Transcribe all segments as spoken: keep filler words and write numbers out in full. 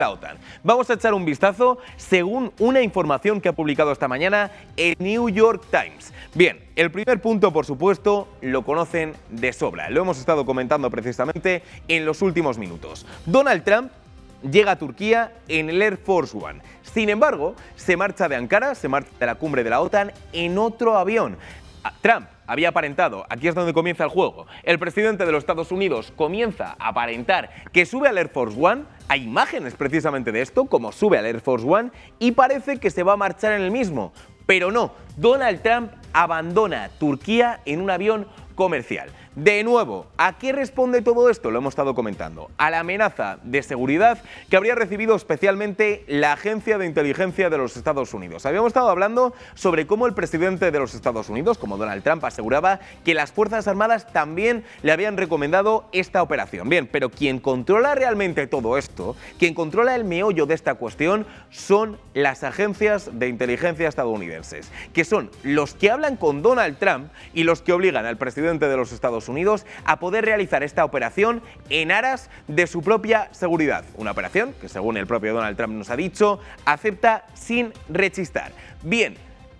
la OTAN. Vamos a echar un vistazo según una información que ha publicado esta mañana el New York Times. Bien, el primer punto, por supuesto, lo conocen de sobra. Lo hemos estado comentando precisamente en los últimos minutos. Donald Trump llega a Turquía en el Air Force One. Sin embargo, se marcha de Ankara, se marcha de la cumbre de la OTAN en otro avión. Trump había aparentado, aquí es donde comienza el juego, el presidente de los Estados Unidos comienza a aparentar que sube al Air Force One, hay imágenes precisamente de esto, como sube al Air Force One, y parece que se va a marchar en el mismo, pero no, Donald Trump abandona Turquía en un avión comercial. De nuevo, ¿a qué responde todo esto? Lo hemos estado comentando. A la amenaza de seguridad que habría recibido especialmente la Agencia de Inteligencia de los Estados Unidos. Habíamos estado hablando sobre cómo el presidente de los Estados Unidos, como Donald Trump, aseguraba que las Fuerzas Armadas también le habían recomendado esta operación. Bien, pero quien controla realmente todo esto, quien controla el meollo de esta cuestión, son las agencias de inteligencia estadounidenses, que son los que hablan con Donald Trump y los que obligan al presidente de los Estados Unidos a poder realizar esta operación en aras de su propia seguridad. Una operación que, según el propio Donald Trump nos ha dicho, acepta sin rechistar. Bien,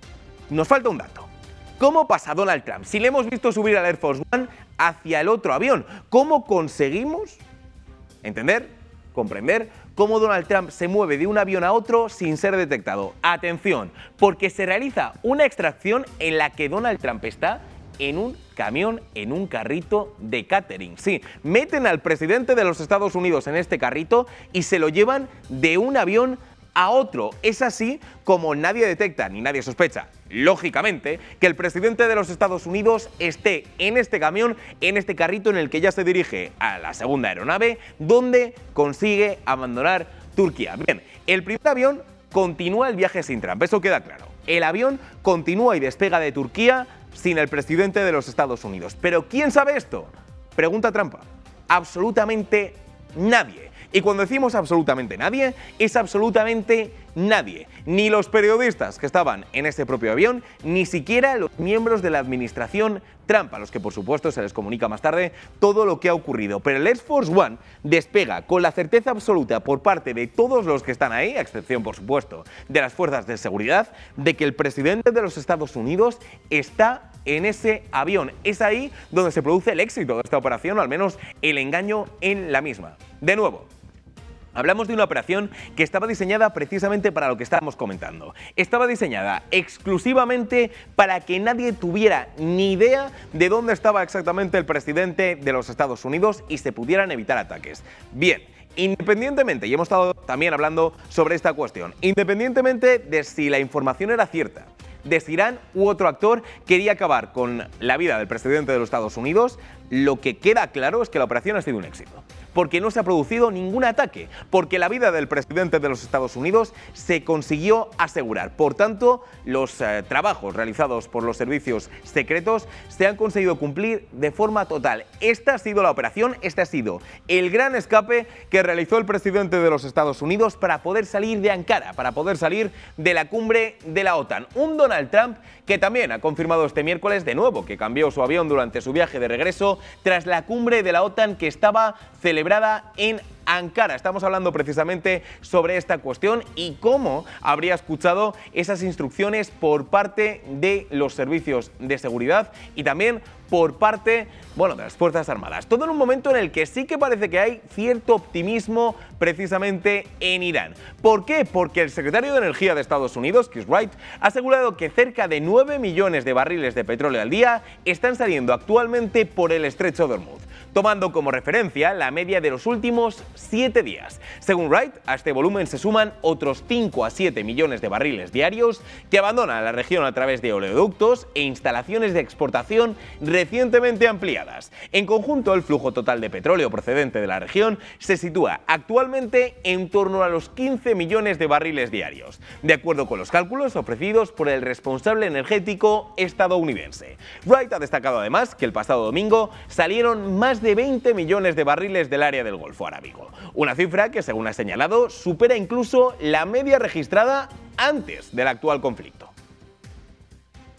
nos falta un dato. ¿Cómo pasa Donald Trump? Si le hemos visto subir al Air Force One hacia el otro avión, ¿cómo conseguimos entender, comprender cómo Donald Trump se mueve de un avión a otro sin ser detectado? Atención, porque se realiza una extracción en la que Donald Trump está en un camión, en un carrito de catering. Sí, meten al presidente de los Estados Unidos en este carrito y se lo llevan de un avión a otro. Es así como nadie detecta ni nadie sospecha, lógicamente, que el presidente de los Estados Unidos esté en este camión, en este carrito en el que ya se dirige a la segunda aeronave, donde consigue abandonar Turquía. Bien, el primer avión continúa el viaje sin Trump, eso queda claro. El avión continúa y despega de Turquía sin el presidente de los Estados Unidos. ¿Pero quién sabe esto? Pregunta trampa. Absolutamente nadie. Y cuando decimos absolutamente nadie, es absolutamente nadie. Ni los periodistas que estaban en ese propio avión, ni siquiera los miembros de la administración Trump, a los que por supuesto se les comunica más tarde todo lo que ha ocurrido. Pero el Air Force One despega con la certeza absoluta por parte de todos los que están ahí, a excepción por supuesto de las fuerzas de seguridad, de que el presidente de los Estados Unidos está en ese avión. Es ahí donde se produce el éxito de esta operación, o al menos el engaño en la misma. De nuevo, hablamos de una operación que estaba diseñada precisamente para lo que estábamos comentando. Estaba diseñada exclusivamente para que nadie tuviera ni idea de dónde estaba exactamente el presidente de los Estados Unidos y se pudieran evitar ataques. Bien, independientemente, y hemos estado también hablando sobre esta cuestión, independientemente de si la información era cierta, de si Irán u otro actor quería acabar con la vida del presidente de los Estados Unidos, lo que queda claro es que la operación ha sido un éxito. Porque no se ha producido ningún ataque, porque la vida del presidente de los Estados Unidos se consiguió asegurar. Por tanto, los eh, trabajos realizados por los servicios secretos se han conseguido cumplir de forma total. Esta ha sido la operación, este ha sido el gran escape que realizó el presidente de los Estados Unidos para poder salir de Ankara, para poder salir de la cumbre de la OTAN. Un Donald Trump que también ha confirmado este miércoles de nuevo que cambió su avión durante su viaje de regreso tras la cumbre de la OTAN que estaba celebrada en Ankara. Estamos hablando precisamente sobre esta cuestión y cómo habría escuchado esas instrucciones por parte de los servicios de seguridad y también por parte, bueno, de las Fuerzas Armadas. Todo en un momento en el que sí que parece que hay cierto optimismo precisamente en Irán. ¿Por qué? Porque el secretario de Energía de Estados Unidos, Chris Wright, ha asegurado que cerca de nueve millones de barriles de petróleo al día están saliendo actualmente por el estrecho de Hormuz, tomando como referencia la media de los últimos siete días. Según Wright, a este volumen se suman otros cinco a siete millones de barriles diarios que abandonan la región a través de oleoductos e instalaciones de exportación recientemente ampliadas. En conjunto, el flujo total de petróleo procedente de la región se sitúa actualmente en torno a los quince millones de barriles diarios, de acuerdo con los cálculos ofrecidos por el responsable energético estadounidense. Wright ha destacado además que el pasado domingo salieron más de veinte millones de barriles del área del Golfo Arábigo, una cifra que, según ha señalado, supera incluso la media registrada antes del actual conflicto.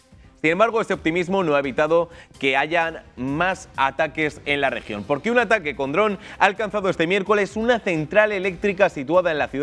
Sin embargo, este optimismo no ha evitado que hayan más ataques en la región, porque un ataque con dron ha alcanzado este miércoles una central eléctrica situada en la ciudad